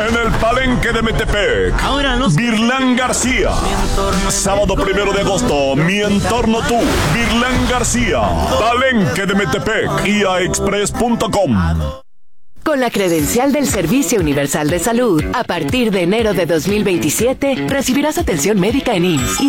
En el Palenque de Metepec, Virlán García. Sábado 1 de agosto, Mi Entorno Tú, Virlán García. Palenque de Metepec, iaexpress.com. Con la credencial del Servicio Universal de Salud, a partir de enero de 2027, recibirás atención médica en IMSS